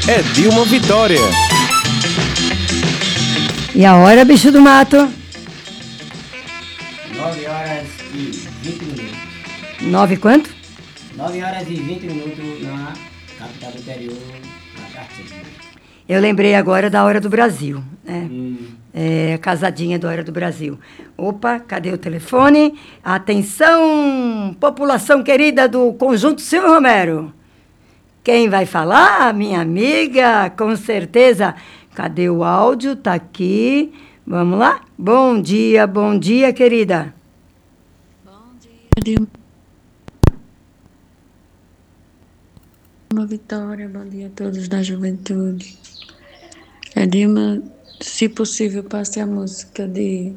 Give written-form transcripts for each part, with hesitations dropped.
é Dilma Vitória. E a hora, bicho do mato? 9 horas e 20 minutos. 9 quanto? 9 horas e 20 minutos na capital do interior, na Cartinha. Eu lembrei agora da Hora do Brasil, né? É, casadinha da Hora do Brasil. Opa, cadê o telefone? Atenção, população querida do Conjunto Silvio Romero. Quem vai falar? Minha amiga, com certeza. Cadê o áudio? Tá aqui. Vamos lá? Bom dia, querida. Bom dia, Dilma Vitória, bom dia a todos da juventude. Dilma, se possível, passe a música de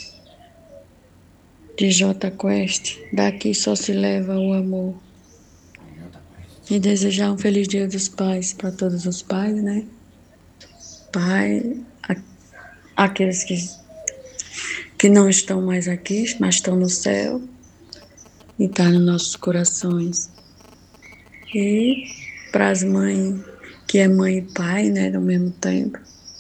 Jota Quest, Daqui Só Se Leva o Amor. E desejar um feliz Dia dos Pais para todos os pais, né? Pai, aqueles que não estão mais aqui, mas estão no céu e estão nos nossos corações. E para as mães, que é mãe e pai, né, ao mesmo tempo.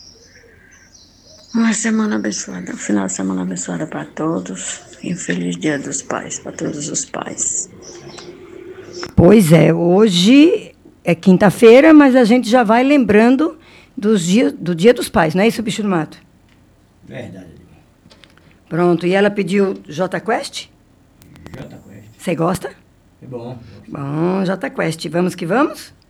Uma semana abençoada, um final de semana abençoada para todos. E um feliz Dia dos Pais para todos os pais. Pois é, hoje é quinta-feira, mas a gente já vai lembrando do Dia dos Pais, não é isso, bicho do mato? Verdade. Pronto, e ela pediu Jota Quest? Jota Quest. Você gosta? É bom. Bom, Jota Quest. Vamos que vamos?